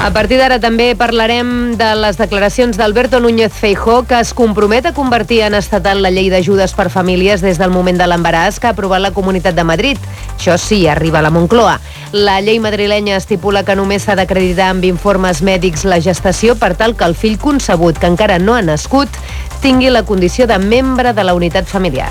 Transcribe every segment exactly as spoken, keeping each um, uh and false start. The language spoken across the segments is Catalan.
A partir d'ara també parlarem de les declaracions d'Alberto Núñez Feijóo, que es compromet a convertir en estatal la llei d'ajudes per famílies des del moment de l'embaràs que ha aprovat la Comunitat de Madrid. Això sí, arriba a la Moncloa. La llei madrilenya estipula que només s'ha d'acreditar amb informes mèdics la gestació per tal que el fill concebut, que encara no ha nascut, tingui la condició de membre de la unitat familiar.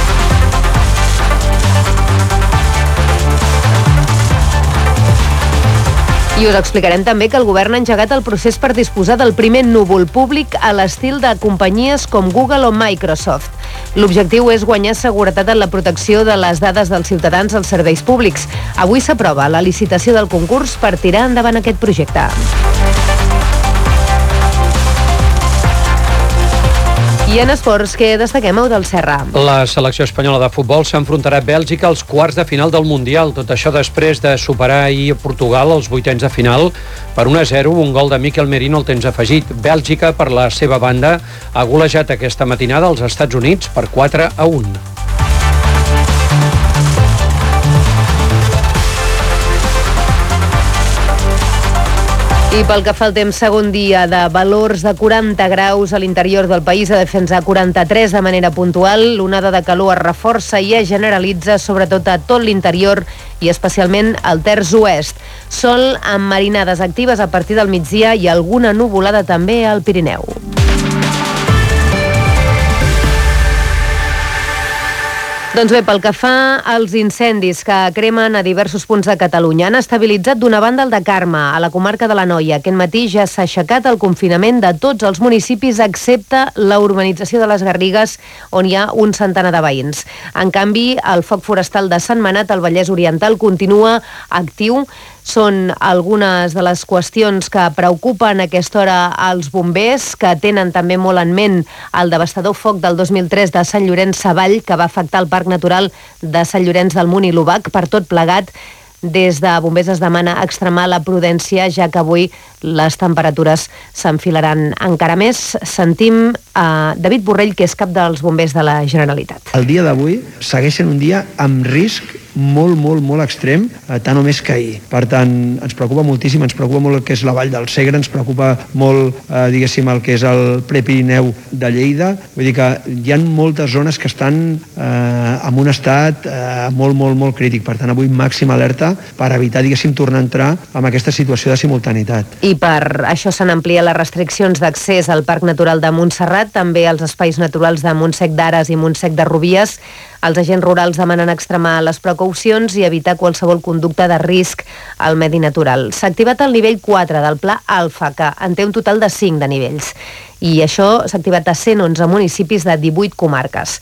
I us explicarem també que el govern ha engegat el procés per disposar del primer núvol públic a l'estil de companyies com Google o Microsoft. L'objectiu és guanyar seguretat en la protecció de les dades dels ciutadans als serveis públics. Avui s'aprova la licitació del concurs per tirar endavant aquest projecte. I en esports, què destaquem, Eudald Serra? La selecció espanyola de futbol s'enfrontarà a Bèlgica als quarts de final del Mundial. Tot això després de superar ahir a Portugal als vuitens de final per un a zero, un gol de Mikel Merino al temps afegit. Bèlgica, per la seva banda, ha golejat aquesta matinada als Estats Units per quatre a un. I pel que fa al temps, segon dia de valors de quaranta graus a l'interior del país, a fins a quaranta-tres de manera puntual. L'onada de calor es reforça i es generalitza sobretot a tot l'interior i especialment al terç oest. Sol amb marinades actives a partir del migdia i alguna nuvolada també al Pirineu. Doncs bé, pel que fa als incendis que cremen a diversos punts de Catalunya, han estabilitzat d'una banda el de Carme, a la comarca de l'Anoia. Aquest matí ja s'ha aixecat el confinament de tots els municipis excepte la urbanització de les Garrigues, on hi ha un centenar de veïns. En canvi, el foc forestal de Sentmenat, al Vallès Oriental, continua actiu. Són algunes de les qüestions que preocupen a aquesta hora als bombers, que tenen també molt en ment el devastador foc del dos mil tres de Sant Llorenç Savall, que va afectar el Parc Natural de Sant Llorenç del Munt i l'Obac. Per tot plegat, des de bombers es demana extremar la prudència, ja que avui les temperatures s'enfilaran encara més. Sentim a David Borrell, que és cap dels bombers de la Generalitat. El dia d'avui segueixen un dia amb risc molt, molt, molt extrem, tant o més que ahir. Per tant, ens preocupa moltíssim, ens preocupa molt el que és la Vall del Segre, ens preocupa molt, eh, diguéssim, el que és el Prepirineu de Lleida. Vull dir que hi ha moltes zones que estan eh, en un estat eh, molt, molt, molt crític. Per tant, avui màxima alerta per evitar, diguéssim, tornar a entrar en aquesta situació de simultanitat. I per això s'han ampliat les restriccions d'accés al Parc Natural de Montserrat, també als espais naturals de Montsec d'Ares i Montsec de Rubies. Els agents rurals demanen extremar les precaucions i evitar qualsevol conducta de risc al medi natural. S'ha activat el nivell quatre del Pla Alfa, que en té un total de cinc de nivells. I això s'ha activat a cent onze municipis de divuit comarques.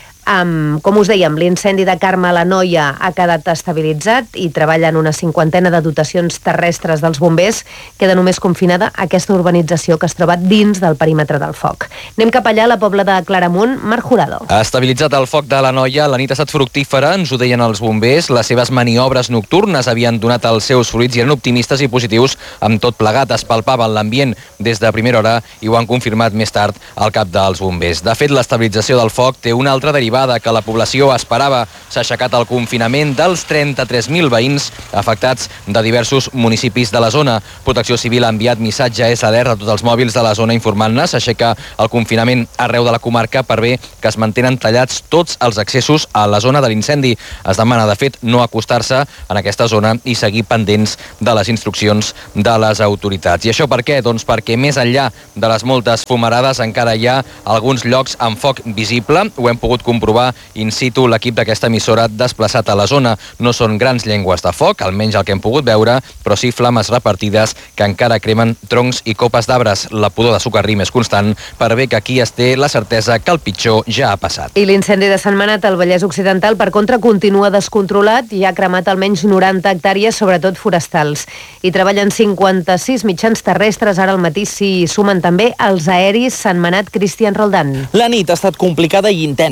Um, com us dèiem, l'incendi de Carme a l'Anoia ha quedat estabilitzat i treballen una cinquantena de dotacions terrestres dels bombers. Queda només confinada aquesta urbanització que es troba dins del perímetre del foc. Anem cap allà, a la Pobla de Claramunt. Marc Jurado. Ha estabilitzat el foc de l'Anoia. La nit ha estat fructífera, ens ho deien els bombers. Les seves maniobres nocturnes havien donat els seus fruits i eren optimistes i positius amb tot plegat. Es palpava l'ambient des de primera hora i ho han confirmat més tard al cap dels bombers. De fet, l'estabilització del foc té una altra derivada que la població esperava. S'ha aixecat el confinament dels trenta-tres mil veïns afectats de diversos municipis de la zona. Protecció Civil ha enviat missatge S D R a tots els mòbils de la zona informant-ne. S'aixeca el confinament arreu de la comarca per bé que es mantenen tallats tots els accessos a la zona de l'incendi. Es demana, de fet, no acostar-se en aquesta zona i seguir pendents de les instruccions de les autoritats. I això per què? Doncs perquè més enllà de les moltes fumarades encara hi ha alguns llocs amb foc visible. Ho hem pogut comprovar in situ l'equip d'aquesta emissora desplaçat a la zona. No són grans llengües de foc, almenys el que hem pogut veure, però sí flames repartides que encara cremen troncs i copes d'arbres. La pudor de socarrim és constant per bé que aquí es té la certesa que el pitjor ja ha passat. I l'incendi de Sentmenat al Vallès Occidental, per contra, continua descontrolat i ha cremat almenys noranta hectàrees, sobretot forestals. Hi treballen cinquanta-sis mitjans terrestres. Ara al matí s'hi sumen també els aeris. Sentmenat, Cristian Roldán. La nit ha estat complicada i intensa aquí a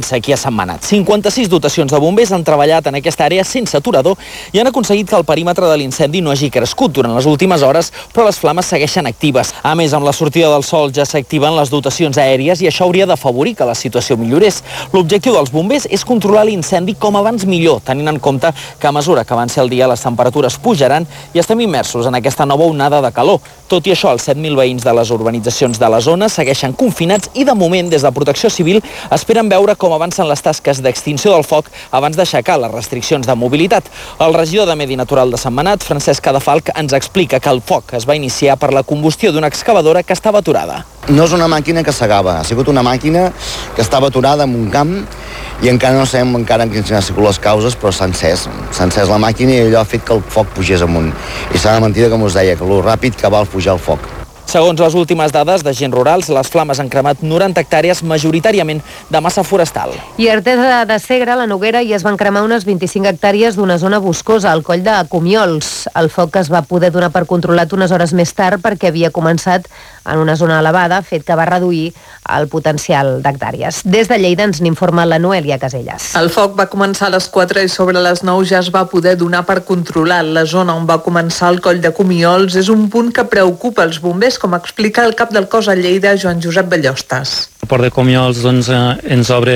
Sentmenat. cinquanta-sis dotacions de bombers han treballat en aquesta àrea sense aturador i han aconseguit que el perímetre de l'incendi no hagi crescut durant les últimes hores, però les flames segueixen actives. A més, amb la sortida del sol ja s'activen les dotacions aèries i això hauria d'afavorir que la situació millorés. L'objectiu dels bombers és controlar l'incendi com abans millor, tenint en compte que a mesura que avanci el dia les temperatures pujaran i estem immersos en aquesta nova onada de calor. Tot i això, els set mil veïns de les urbanitzacions de la zona segueixen confinats i de moment des de Protecció Civil esperen veure com avancen les tasques d'extinció del foc abans d'aixecar les restriccions de mobilitat. El regidor de Medi Natural de Sentmenat, Francesc Cadafalch, ens explica que el foc es va iniciar per la combustió d'una excavadora que estava aturada. No és una màquina que s'agava, ha sigut una màquina que estava aturada en un camp i encara no sabem encara quines han sigut les causes, però s'ha encès. S'ha encès la màquina i allò ha fet que el foc pugés amunt. I serà mentida, com us deia, que lo ràpid que va pujar el foc. Segons les últimes dades d'agents rurals, les flames han cremat noranta hectàrees, majoritàriament de massa forestal. I a Artesa de Segre, a la Noguera, hi es van cremar unes vint-i-cinc hectàrees d'una zona boscosa, al coll de Comiols. El foc es va poder donar per controlat unes hores més tard perquè havia començat en una zona elevada, fet que va reduir el potencial d'hectàrees. Des de Lleida ens n'informa la Noelia Caselles. El foc va començar a les quatre i sobre les nou ja es va poder donar per controlat. La zona on va començar el coll de Comiols és un punt que preocupa els bombers, com explica el cap del cos a Lleida, Joan Josep Ballostas. El port de Comiols doncs, eh, ens obre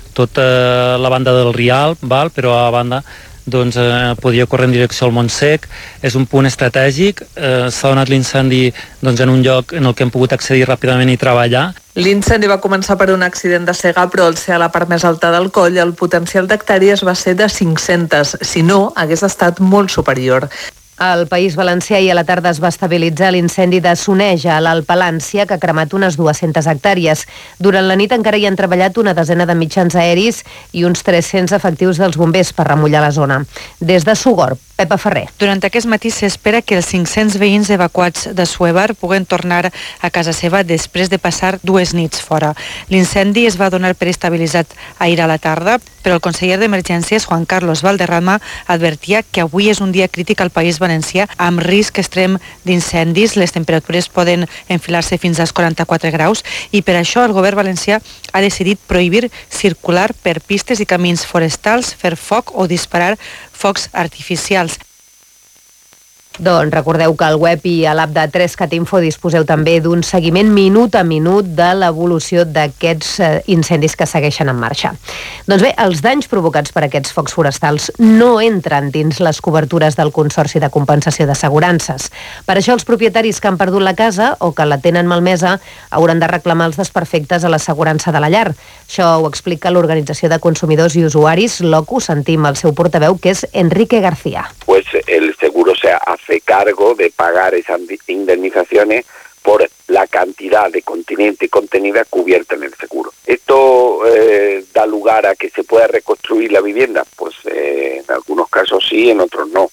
tota la banda del Rialb, val? Però a banda doncs, eh, podia córrer en direcció al Montsec. És un punt estratègic, eh, s'ha donat l'incendi doncs, en un lloc en el que hem pogut accedir ràpidament i treballar. L'incendi va començar per un accident de cega, però al ser a la part més alta del coll, el potencial d'hectàrees va ser de cinc-centes, si no, hagués estat molt superior. Al País Valencià i a la tarda es va estabilitzar l'incendi de Soneja, a l'Alt Palància, que ha cremat unes dues-centes hectàrees. Durant la nit encara hi han treballat una desena de mitjans aeris i uns tres-cents efectius dels bombers per remullar la zona. Des de Sogorb, Pepa Ferrer. Durant aquest matí s'espera que els cinc-cents veïns evacuats de Suebar puguen tornar a casa seva després de passar dues nits fora. L'incendi es va donar per estabilitzat ahir a la tarda, però el conseller d'Emergències, Juan Carlos Valderrama, advertia que avui és un dia crític al País Valencià amb risc extrem d'incendis. Les temperatures poden enfilar-se fins als quaranta-quatre graus i per això el govern valencià ha decidit prohibir circular per pistes i camins forestals, fer foc o disparar focs artificials. Doncs recordeu que al web i a l'app de tres cat info disposeu també d'un seguiment minut a minut de l'evolució d'aquests eh, incendis que segueixen en marxa. Doncs bé, els danys provocats per aquests focs forestals no entren dins les cobertures del Consorci de Compensació d'Assegurances. Per això els propietaris que han perdut la casa o que la tenen malmesa hauran de reclamar els desperfectes a l'assegurança de la llar. Això ho explica l'Organització de Consumidors i Usuaris, l'O C U. Sentim el seu portaveu, que és Enrique García. Pues el seguro se hace cargo de pagar esas indemnizaciones por la cantidad de continente contenida cubierta en el seguro. ¿Esto eh, da lugar a que se pueda reconstruir la vivienda? Pues eh, en algunos casos sí, en otros no.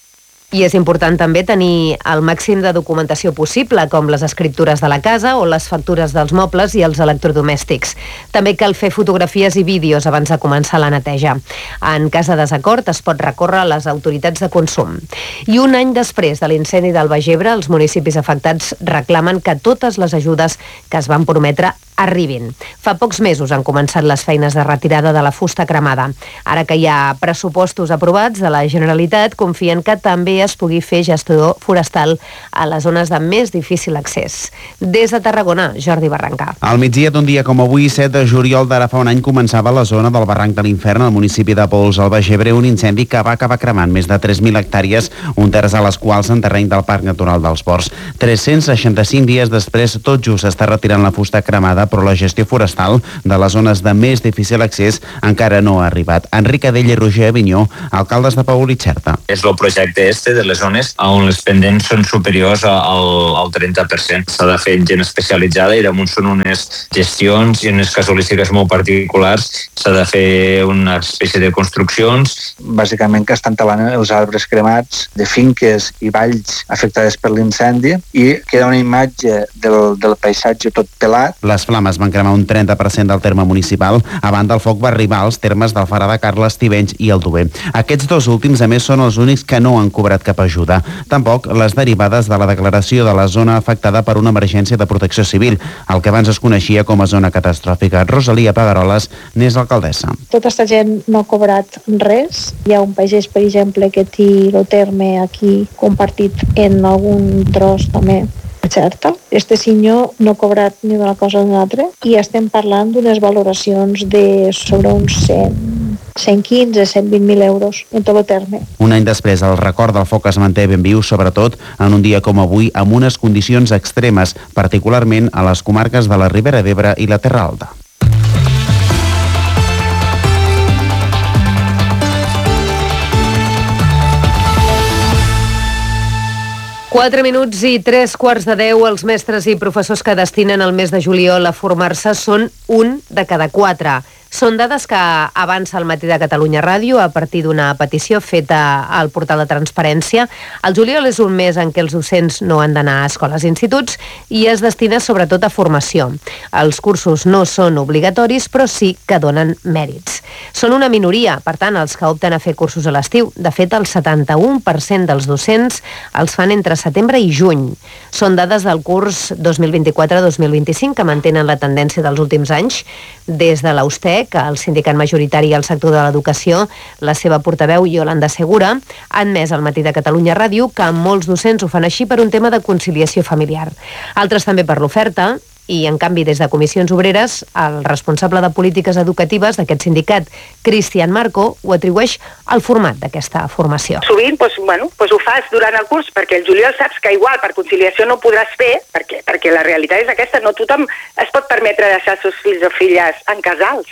I és important també tenir el màxim de documentació possible, com les escriptures de la casa o les factures dels mobles i els electrodomèstics. També cal fer fotografies i vídeos abans de començar la neteja. En cas de desacord es pot recórrer a les autoritats de consum. I un any després de l'incendi del Baix Ebre, els municipis afectats reclamen que totes les ajudes que es van prometre arribin. Fa pocs mesos han començat les feines de retirada de la fusta cremada. Ara que hi ha pressupostos aprovats de la Generalitat, confien que també es pugui fer gestió forestal a les zones de més difícil accés. Des de Tarragona, Jordi Barranca. Al migdia d'un dia com avui, set de juliol d'ara fa un any, començava a la zona del Barranc de l'Infern, al municipi de Pols, al Baix Ebre, un incendi que va acabar cremant més de tres mil hectàrees, un terç a les quals en terreny del Parc Natural dels Ports. tres-cents seixanta-cinc dies després, tot just s'està retirant la fusta cremada, però la gestió forestal de les zones de més difícil accés encara no ha arribat. Enric Adell i Roger Avinyó, alcaldes de Paül i Xerta. És el projecte este de les zones on les pendents són superiors al, al trenta per cent. S'ha de fer gent especialitzada i damunt són unes gestions i unes casuístiques molt particulars. S'ha de fer una espècie de construccions. Bàsicament que estan talant els arbres cremats de finques i valls afectades per l'incendi i queda una imatge del, del paisatge tot pelat. Les flames van cremar un trenta per cent del terme municipal. A banda, el foc va arribar als termes d'Alfara de Carles, Tivenys i Aldover. Aquests dos últims, a més, són els únics que no han cobrat declarat cap ajuda. Tampoc les derivades de la declaració de la zona afectada per una emergència de protecció civil, el que abans es coneixia com a zona catastròfica. Rosalia Pagaroles n'és alcaldessa. Tota aquesta gent no ha cobrat res. Hi ha un pagès, per exemple, que té el terme aquí compartit en algun tros també. Certa. Este senyor no ha cobrat ni una cosa ni l'altra i estem parlant d'unes valoracions de sobre uns cent quinze, cent vint mil euros en tot el terme. Un any després, el record del foc es manté ben viu, sobretot en un dia com avui, amb unes condicions extremes, particularment a les comarques de la Ribera d'Ebre i la Terra Alta. Quatre minuts i tres quarts de deu. Els mestres i professors que destinen el mes de juliol a formar-se són un de cada quatre. Són dades que avança el Matí de Catalunya Ràdio a partir d'una petició feta al portal de transparència. El juliol és un mes en què els docents no han d'anar a escoles i instituts i es destina sobretot a formació. Els cursos no són obligatoris, però sí que donen mèrits. Són una minoria, per tant, els que opten a fer cursos a l'estiu. De fet, el setanta-u per cent dels docents els fan entre setembre i juny. Són dades del curs dos mil vint-i-quatre dos mil vint-i-cinc que mantenen la tendència dels últims anys. Des de l'Austec, el sindicat majoritari al sector de l'educació, la seva portaveu Iolanda Segura, ha admès al Matí de Catalunya Ràdio que molts docents ho fan així per un tema de conciliació familiar. Altres també per l'oferta, i en canvi des de Comissions Obreres el responsable de polítiques educatives d'aquest sindicat, Cristian Marco, ho atribueix al format d'aquesta formació. Sovint doncs, bueno, doncs ho fas durant el curs perquè el juliol saps que igual per conciliació no ho podràs fer, perquè, perquè la realitat és aquesta, no tothom es pot permetre deixar els seus fills o filles en casals.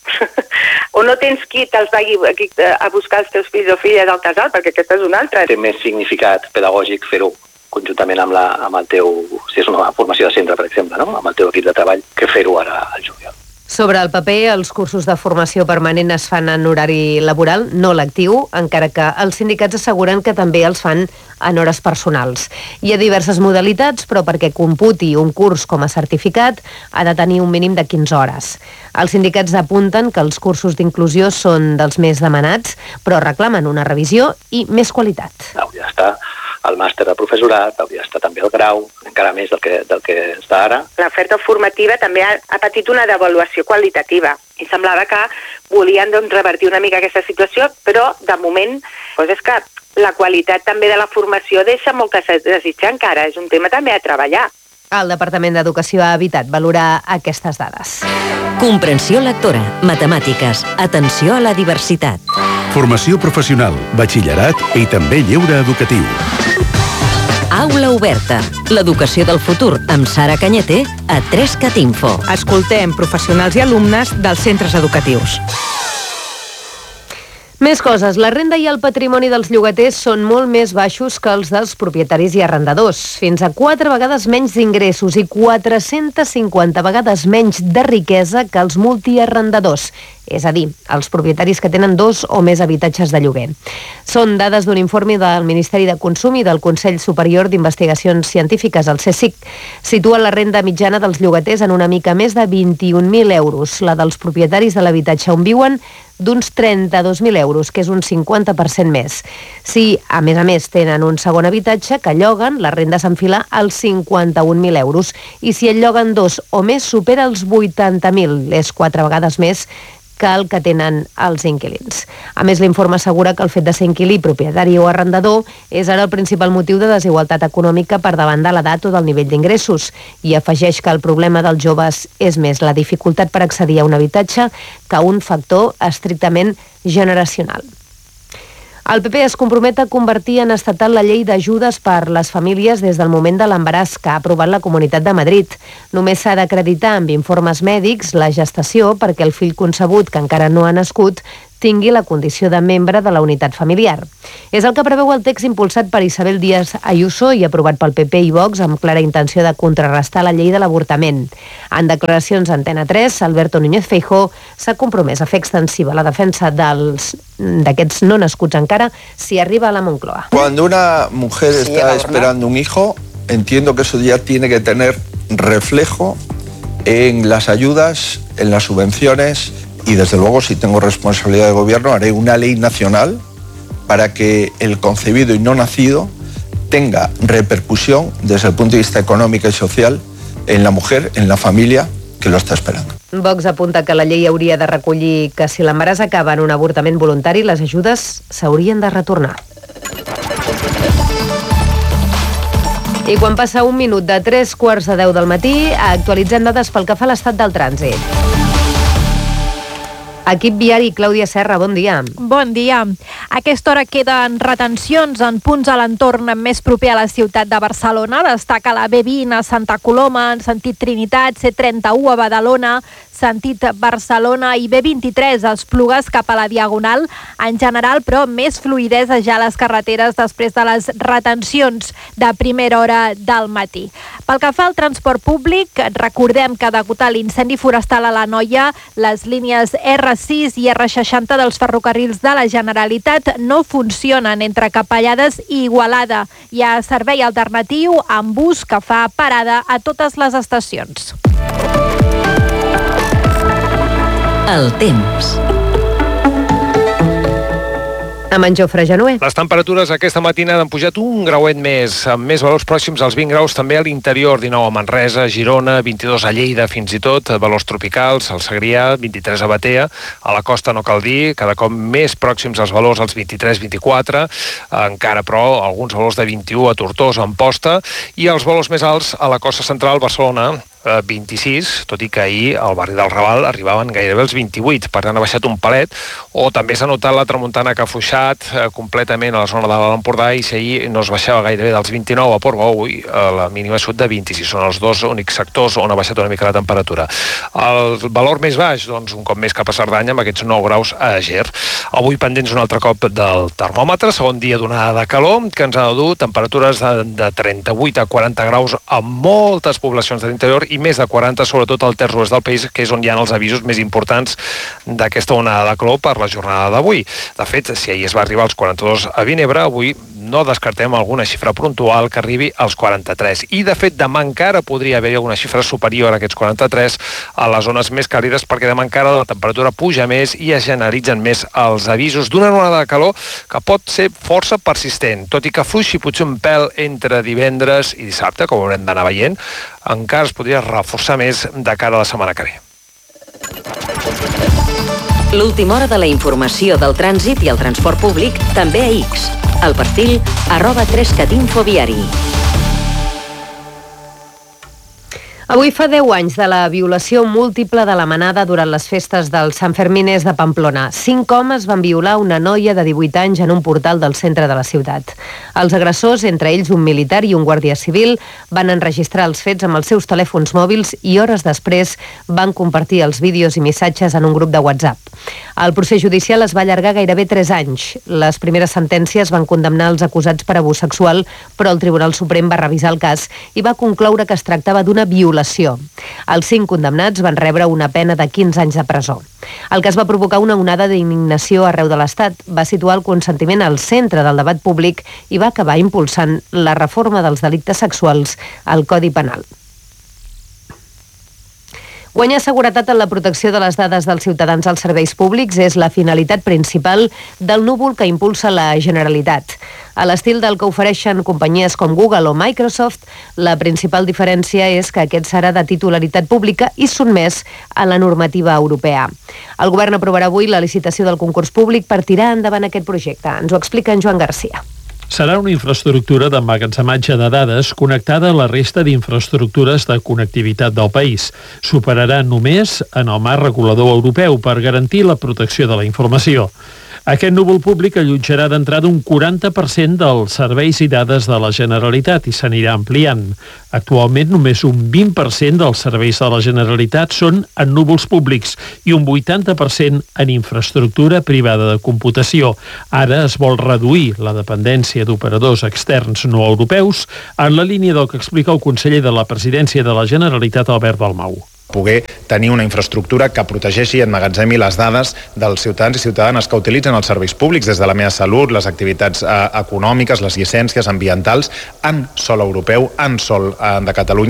O no tens qui te'ls vagi a buscar els teus fills o filles al casal, perquè aquesta és una altra. Té més significat pedagògic fer-ho conjuntament amb, la, amb el teu, si és una formació de centre, per exemple, no? Amb el teu equip de treball, que fer-ho ara al juliol. Sobre el paper, els cursos de formació permanent es fan en horari laboral, no lectiu, encara que els sindicats asseguren que també els fan en hores personals. Hi ha diverses modalitats, però perquè computi un curs com a certificat ha de tenir un mínim de quinze hores. Els sindicats apunten que els cursos d'inclusió són dels més demanats, però reclamen una revisió i més qualitat. Hauria d'estar el màster de professorat, hauria d'estar també el grau, encara més del que, del que està ara. L'oferta formativa també ha, ha patit una devaluació qualitativa i semblava que volien doncs, revertir una mica aquesta situació, però de moment doncs és que la qualitat també de la formació deixa molt que desitjar encara, és un tema també a treballar. El Departament d'Educació ha evitat valorar aquestes dades. Comprensió lectora, matemàtiques, atenció a la diversitat. Formació professional, batxillerat i també lleure educatiu. Aula oberta, l'educació del futur amb Sara Cañete a tres cat info. Escoltem professionals i alumnes dels centres educatius. Més coses. La renda i el patrimoni dels llogaters són molt més baixos que els dels propietaris i arrendadors. Fins a quatre vegades menys d'ingressos i quatre-centes cinquanta vegades menys de riquesa que els multiarrendadors. És a dir, els propietaris que tenen dos o més habitatges de lloguer. Són dades d'un informe del Ministeri de Consum i del Consell Superior d'Investigacions Científiques, el CSIC. Situa la renda mitjana dels llogaters en una mica més de vint-i-un mil euros. La dels propietaris de l'habitatge on viuen d'uns trenta-dos mil euros, que és un cinquanta per cent més. Si, a més a més, tenen un segon habitatge que lloguen, la renda s'enfila als cinquanta-un mil euros. I si en lloguen dos o més, supera els vuitanta mil, és quatre vegades més que el que tenen els inquilins. A més, l'informe assegura que el fet de ser inquilí, propietari o arrendador és ara el principal motiu de desigualtat econòmica per davant de l'edat o del nivell d'ingressos i afegeix que el problema dels joves és més la dificultat per accedir a un habitatge que un factor estrictament generacional. El P P es compromet a convertir en estatal la llei d'ajudes per les famílies des del moment de l'embaràs que ha aprovat la Comunitat de Madrid. Només s'ha d'acreditar amb informes mèdics la gestació perquè el fill concebut que encara no ha nascut tingui la condició de membre de la unitat familiar. És el que preveu el text impulsat per Isabel Díaz Ayuso i aprovat pel P P i Vox amb clara intenció de contrarrestar la llei de l'avortament. En declaracions a Antena tres, Alberto Núñez Feijóo s'ha compromès a fer extensiva la defensa dels d'aquests no nascuts encara si arriba a la Moncloa. Cuando una mujer está esperando un hijo, entiendo que eso ya tiene que tener reflejo en las ayudas, en las subvenciones. Y desde luego, si tengo responsabilidad de gobierno, haré una ley nacional para que el concebido y no nacido tenga repercusión desde el punto de vista económico y social en la mujer, en la familia que lo está esperando. Vox apunta que la llei hauria de recollir que si l'embaràs acaba en un avortament voluntari, les ajudes s'haurien de retornar. I quan passa un minut de tres quarts de deu del matí, actualitzem dades pel que fa a l'estat del trànsit. Equip viari, Clàudia Serra, bon dia. Bon dia. A aquesta hora queden retencions en punts a l'entorn més proper a la ciutat de Barcelona. Destaca la B vint a Santa Coloma, en sentit Trinitat, C trenta-u a Badalona, sentit Barcelona, i B vint-i-tres a Esplugues cap a la Diagonal. En general, però, més fluïdesa ja a les carreteres després de les retencions de primera hora del matí. Pel que fa al transport públic, recordem que degut a l'incendi forestal a l'Anoia, les línies R sis i R seixanta dels ferrocarrils de la Generalitat no funcionen entre Capellades i Igualada. Hi ha servei alternatiu amb bus que fa parada a totes les estacions. El temps. Amb en Jofre Genuer. Les temperatures aquesta matina han pujat un grauet més, amb més valors pròxims als vint graus també a l'interior, dinou a Manresa, Girona, vint-i-dos a Lleida, fins i tot, valors tropicals, al Segrià, vint-i-tres a Batea, a la costa no cal dir, cada cop més pròxims als valors als vint-i-tres vint-i-quatre, encara però alguns valors de vint-i-u a Tortosa, Amposta, i els valors més alts a la costa central, Barcelona, vint-i-sis, tot i que ahir al barri del Raval arribaven gairebé els vint-i-vuit, per tant ha baixat un palet, o també s'ha notat la tramuntana que ha afluixat eh, completament a la zona de l'Empordà, i si ahir no es baixava gairebé dels vint-i-nou a Portbou, avui eh, la mínima ha sigut de vint-i-sis, són els dos únics sectors on ha baixat una mica la temperatura. El valor més baix, doncs un cop més cap a Cerdanya, amb aquests nou graus a Àger. Avui pendents un altre cop del termòmetre, segon dia d'onada de calor, que ens ha de dur temperatures de, de trenta-vuit a quaranta graus a moltes poblacions de l'interior, i més de quaranta, sobretot al terç oest del país, que és on hi ha els avisos més importants d'aquesta onada de calor per la jornada d'avui. De fet, si ahir es va arribar als quaranta-dos a Vinebre, avui no descartem alguna xifra puntual que arribi als quaranta-tres. I, de fet, demà encara podria haver-hi alguna xifra superior a aquests quaranta-tres a les zones més càlides, perquè demà encara la temperatura puja més i es generalitzen més els avisos d'una onada de calor que pot ser força persistent, tot i que fluixi potser un pèl entre divendres i dissabte, com haurem d'anar veient, encara es podria reforçar més de cara a la setmana que ve. L'última hora de la informació del trànsit i el transport públic també a X. El perfil arroba tres cat info viari. Avui fa deu anys de la violació múltiple de la manada durant les festes del Sant Fermines de Pamplona. Cinc homes van violar una noia de divuit anys en un portal del centre de la ciutat. Els agressors, entre ells un militar i un guàrdia civil, van enregistrar els fets amb els seus telèfons mòbils i hores després van compartir els vídeos i missatges en un grup de WhatsApp. El procés judicial es va allargar gairebé tres anys. Les primeres sentències van condemnar els acusats per abús sexual, però el Tribunal Suprem va revisar el cas i va concloure que es tractava d'una violació. Els cinc condemnats van rebre una pena de quinze anys de presó. El cas va provocar una onada d'indignació arreu de l'Estat, va situar el consentiment al centre del debat públic i va acabar impulsant la reforma dels delictes sexuals al Codi Penal. Guanyar seguretat en la protecció de les dades dels ciutadans als serveis públics és la finalitat principal del núvol que impulsa la Generalitat. A l'estil del que ofereixen companyies com Google o Microsoft, la principal diferència és que aquest serà de titularitat pública i sotmès a la normativa europea. El govern aprovarà avui la licitació del concurs públic per tirar endavant aquest projecte. Ens ho explica en Joan Garcia. Serà una infraestructura d'emmagatzematge de dades connectada a la resta d'infraestructures de connectivitat del país. Superarà només en el marc regulador europeu per garantir la protecció de la informació. Aquest núvol públic allotjarà d'entrada un quaranta per cent dels serveis i dades de la Generalitat i s'anirà ampliant. Actualment, només un vint per cent dels serveis de la Generalitat són en núvols públics i un vuitanta per cent en infraestructura privada de computació. Ara es vol reduir la dependència d'operadors externs no europeus en la línia del que explica el conseller de la Presidència de la Generalitat, Albert Dalmau. Poder tenir una infraestructura que protegeixi i emmagatzemi les dades dels ciutadans i ciutadanes que utilitzen els serveis públics, des de la meva salut, les activitats eh, econòmiques, les llicències ambientals, en sòl europeu, en sòl eh, de Catalunya.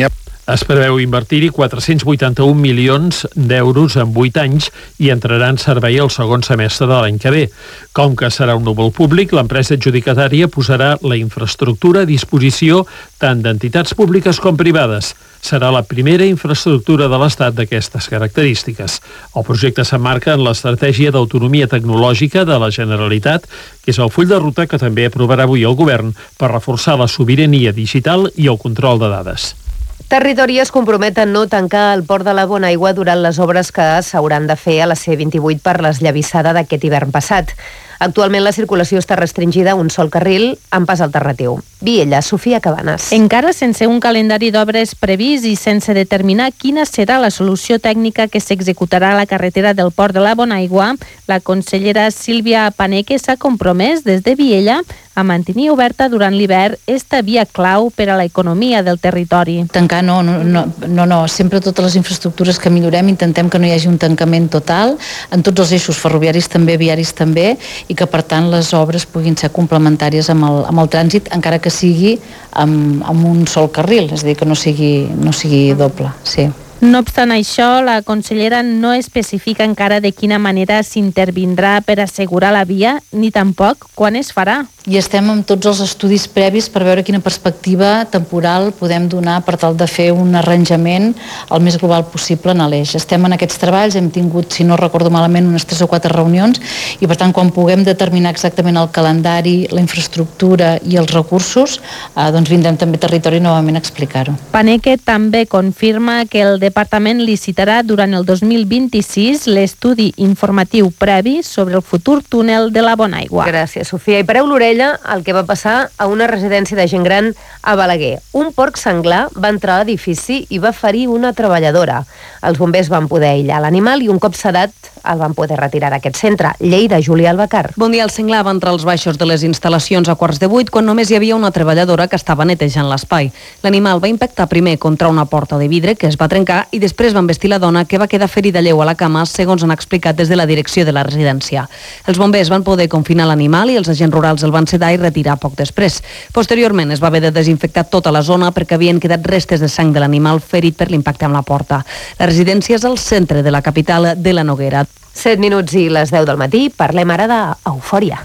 Es preveu invertir-hi quatre-cents vuitanta-un milions d'euros en vuit anys i entrarà en servei el segon semestre de l'any que ve. Com que serà un núvol públic, l'empresa adjudicatària posarà la infraestructura a disposició tant d'entitats públiques com privades. Serà la primera infraestructura de l'Estat d'aquestes característiques. El projecte s'emmarca en l'estratègia d'autonomia tecnològica de la Generalitat, que és el full de ruta que també aprovarà avui el Govern per reforçar la sobirania digital i el control de dades. Territori es compromet a no tancar el port de la Bonaigua durant les obres que s'hauran de fer a la C vint-i-vuit per l'esllavissada d'aquest hivern passat. Actualment la circulació està restringida a un sol carril amb pas alternatiu. Viella, Sofia Cabanes. Encara sense un calendari d'obres previst i sense determinar quina serà la solució tècnica que s'executarà a la carretera del port de la Bonaigua, la consellera Sílvia Paneque s'ha compromès des de Viella a mantenir oberta durant l'hivern esta via clau per a l'economia del territori. Tancar no, no, no, no, no, sempre totes les infraestructures que millorem intentem que no hi hagi un tancament total en tots els eixos ferroviaris també, viaris també, i que per tant les obres puguin ser complementàries amb el, amb el trànsit, encara que sigui amb, amb un sol carril, és a dir, que no sigui, no sigui doble, sí. No obstant això, la consellera no especifica encara de quina manera s'intervindrà per assegurar la via, ni tampoc quan es farà. I estem amb tots els estudis previs per veure quina perspectiva temporal podem donar per tal de fer un arranjament el més global possible en l'eix. Estem en aquests treballs, hem tingut, si no recordo malament, unes tres o quatre reunions i per tant quan puguem determinar exactament el calendari, la infraestructura i els recursos, eh, doncs vindrem també a Territori novament a explicar-ho. Paneque també confirma que el Departament licitarà durant el dos mil vint-i-sis l'estudi informatiu previ sobre el futur túnel de la Bonaigua. Gràcies, Sofia. I pareu l'orella el que va passar a una residència de gent gran a Balaguer. Un porc senglar va entrar a l'edifici i va ferir una treballadora. Els bombers van poder aïllar l'animal i un cop sedat el van poder retirar d'aquest centre. Lleida, Júlia Albacar. Bon dia, el senglar va entrar als baixos de les instal·lacions a quarts de vuit quan només hi havia una treballadora que estava netejant l'espai. L'animal va impactar primer contra una porta de vidre que es va trencar i després va embestir la dona que va quedar ferida lleu a la cama, segons han explicat des de la direcció de la residència. Els bombers van poder confinar l'animal i els agents rurals el van sedar i retirar poc després. Posteriorment es va haver de desinfectar tota la zona perquè havien quedat restes de sang de l'animal ferit per l'impacte amb la porta. La residència és al centre de la capital de la Noguera. set minuts i les deu del matí, parlem ara d'Eufòria.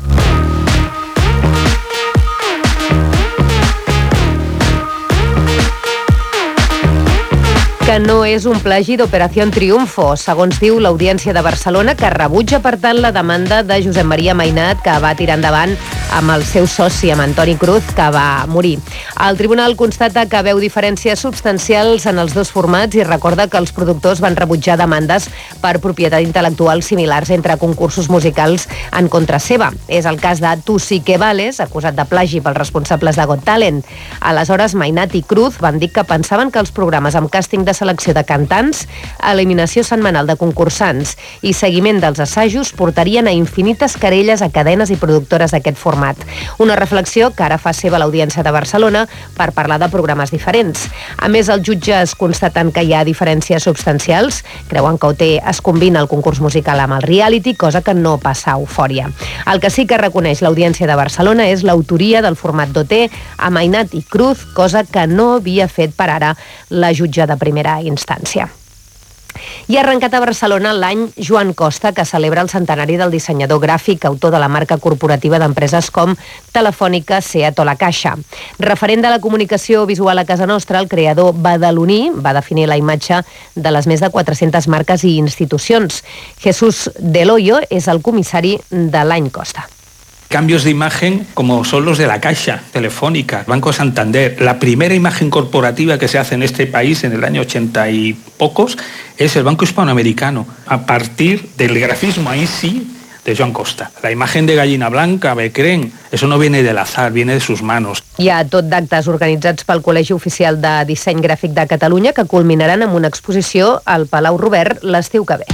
Que no és un plagi d'Operació Triunfo, segons diu l'Audiència de Barcelona, que rebutja, per tant, la demanda de Josep Maria Mainat, que va tirar endavant amb el seu soci, amb Antoni Cruz, que va morir. El tribunal constata que veu diferències substancials en els dos formats i recorda que els productors van rebutjar demandes per propietat intel·lectual similars entre concursos musicals en contra seva. És el cas de Tu sí que vales, acusat de plagi pels responsables de Got Talent. Aleshores, Mainat i Cruz van dir que pensaven que els programes amb càsting de selecció de cantants, eliminació setmanal de concursants i seguiment dels assajos portarien a infinites querelles a cadenes i productores d'aquest format. Una reflexió que ara fa seva l'Audiència de Barcelona per parlar de programes diferents. A més, els jutges constaten que hi ha diferències substancials, creuen que O T es combina el concurs musical amb el reality, cosa que no passa a Eufòria. El que sí que reconeix l'Audiència de Barcelona és l'autoria del format d'O T a Mainat i Cruz, cosa que no havia fet per ara la jutge de primera instància. I ha arrencat a Barcelona l'any Joan Costa, que celebra el centenari del dissenyador gràfic, autor de la marca corporativa d'empreses com Telefònica, Seat o La Caixa. Referent de la comunicació visual a casa nostra, el creador badaloní va definir la imatge de les més de quatre-centes marques i institucions. Jesús Del Hoyo és el comissari de l'any Costa. Cambios de imagen como son los de La Caixa, Telefónica, Banco Santander. La primera imagen corporativa que se hace en este país en el año ochenta y pocos es el Banco Hispanoamericano, a partir del grafismo ahí sí de Joan Costa. La imagen de Gallina Blanca, Becren, eso no viene del azar, viene de sus manos. Hi ha tot d'actes organitzats pel Col·legi Oficial de Disseny Gràfic de Catalunya que culminaran amb una exposició al Palau Robert l'estiu que ve.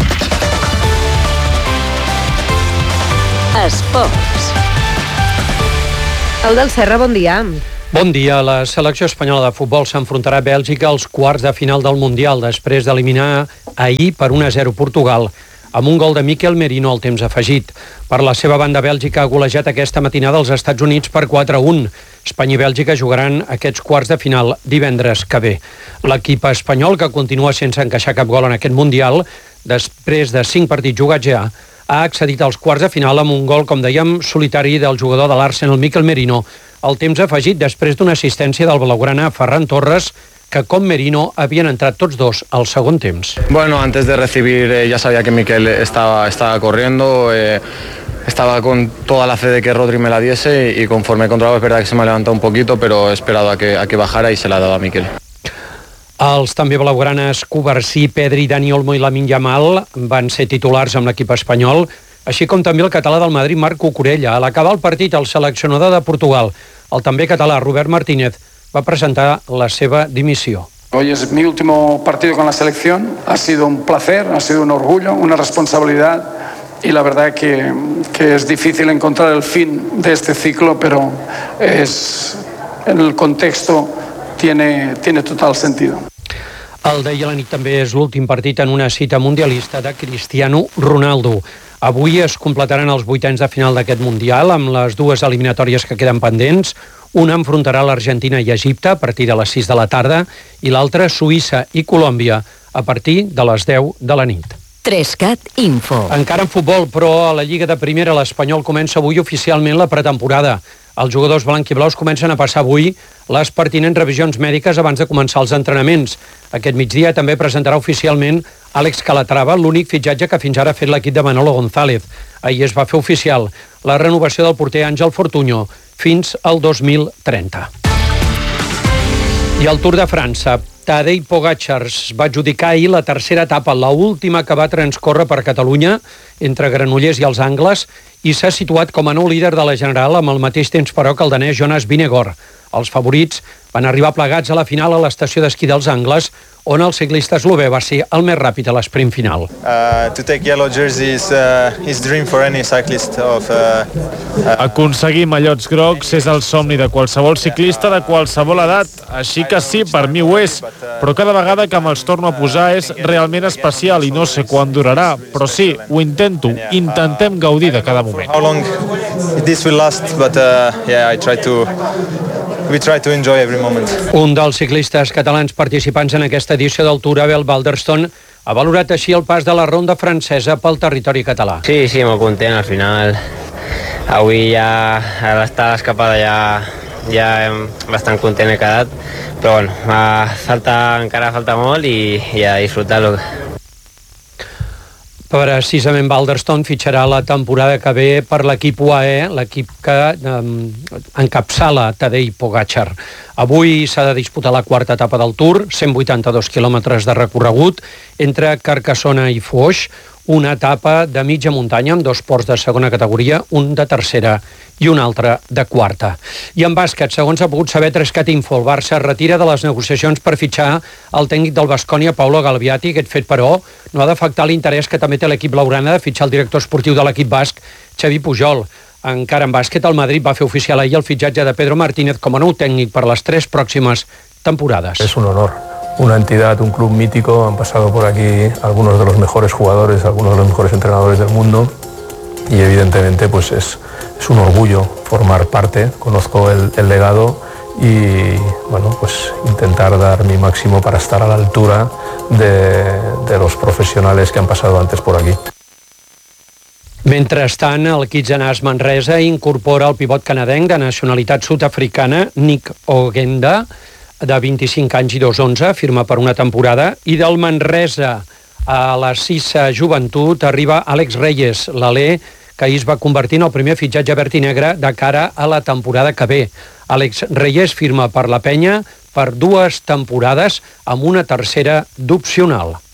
Esports. El del Serra, bon dia. Bon dia. La selecció espanyola de futbol s'enfrontarà a Bèlgica als quarts de final del Mundial després d'eliminar ahir per un a zero Portugal. amb un gol de Mikel Merino al temps afegit. Per la seva banda, Bèlgica ha golejat aquesta matinada als Estats Units per quatre a un. Espanya i Bèlgica jugaran aquests quarts de final divendres que ve. L'equip espanyol, que continua sense encaixar cap gol en aquest Mundial, després de cinc partits jugats ja, ha accedit als quarts de final amb un gol, com dèiem, solitari del jugador de l'Arsenal, Mikel Merino, al temps afegit després d'una assistència del blaugrana Ferran Torres, que com Merino havien entrat tots dos al segon temps. Bueno, antes de recibir eh, ya sabía que Mikel estaba, estaba corriendo, eh, estaba con toda la fe de que Rodri me la diese y conforme he controlado es verdad que se me ha levantado un poquito, pero he esperado a que, a que bajara y se la ha dado a Mikel. Els també blaugranes Covarsí, Pedri, Dani Olmo i Lamine Yamal van ser titulars amb l'equip espanyol, així com també el català del Madrid, Marc Cucurella. A l'acabar el partit, el seleccionador de Portugal, el també català Robert Martínez, va presentar la seva dimissió. Hoy es mi último partido con la selección. Ha sido un placer, ha sido un orgullo, una responsabilidad y la verdad que, que es difícil encontrar el fin de este ciclo, pero es, en el contexto tiene, tiene total sentido. El d'ahir a la nit també és l'últim partit en una cita mundialista de Cristiano Ronaldo. Avui es completaran els vuitens de final d'aquest Mundial amb les dues eliminatòries que queden pendents. Una enfrontarà l'Argentina i Egipte a partir de les sis de la tarda i l'altra Suïssa i Colòmbia a partir de les deu de la nit. Trescat Info. Encara en futbol, però a la Lliga de Primera l'Espanyol comença avui oficialment la pretemporada. Els jugadors blanquiblaus comencen a passar avui les pertinents revisions mèdiques abans de començar els entrenaments. Aquest migdia també presentarà oficialment Àlex Calatrava, l'únic fitxatge que fins ara ha fet l'equip de Manolo González. Ahir es va fer oficial la renovació del porter Àngel Fortuño fins al dos mil trenta. I el Tour de França. Tadej Pogačar va adjudicar ahir la tercera etapa, la última que va transcórrer per Catalunya, entre Granollers i els Angles, i s'ha situat com a nou líder de la General amb el mateix temps, però, que el danès Jonas Vingegaard. Els favorits van arribar plegats a la final a l'estació d'esquí dels Angles, on el ciclista eslové va ser el més ràpid a l'esprint final. Uh, to take yellow jersey is uh, is dream for any cyclist of uh, uh... Aconseguir mallots grocs és el somni de qualsevol ciclista de qualsevol edat, així que sí, per mi ho és, però cada vegada que me'ls torno a posar és realment especial i no sé quan durarà, però sí, ho intento, intentem gaudir de cada moment. How long this will last, but uh, yeah, I try to We try to enjoy every moment. Un dels ciclistes catalans participants en aquesta edició del Tour, Abel Balderston, ha valorat així el pas de la ronda francesa pel territori català. Sí, sí, molt content, al final. Avui ja, a l'estar a l'escapada ja, ja bastant content he quedat, però bueno, falta, encara falta molt i, i a disfrutar-lo. Precisament Balderston fitxarà la temporada que ve per l'equip U A E, l'equip que eh, encapçala Tadej Pogačar. Avui s'ha de disputar la quarta etapa del Tour, cent vuitanta-dos quilòmetres de recorregut entre Carcassona i Foix, una etapa de mitja muntanya amb dos ports de segona categoria, un de tercera i un altre de quarta. I en bàsquet, segons ha pogut saber Trescat Info, el Barça retira de les negociacions per fitxar el tècnic del Baskonia, Paulo Galviati. Aquest fet, però, no ha d'afectar l'interès que també té l'equip blaugrana de fitxar el director esportiu de l'equip basc, Xavi Pujol. Encara en bàsquet, el Madrid va fer oficial ahir el fitxatge de Pedro Martínez com a nou tècnic per les tres pròximes temporades. Es un honor. Una entidad, un club mítico, han pasado por aquí algunos de los mejores jugadores, algunos de los mejores entrenadores del mundo y evidentemente pues es, es un orgullo formar parte, conozco el, el legado y bueno, pues intentar dar mi máximo para estar a la altura de, de los profesionales que han pasado antes por aquí. Mentrestant, el Kitzenàs Manresa incorpora el pivot canadenc de nacionalitat sud-africana, Nick Ogenda, de vint-i-cinc anys i dos onze, firma per una temporada, i del Manresa a la Sissa Joventut arriba Àlex Reyes, l'alè, que ahir es va convertir en el primer fitxatge verd i negre de cara a la temporada que ve. Àlex Reyes firma per la penya per dues temporades amb una tercera d'opcional.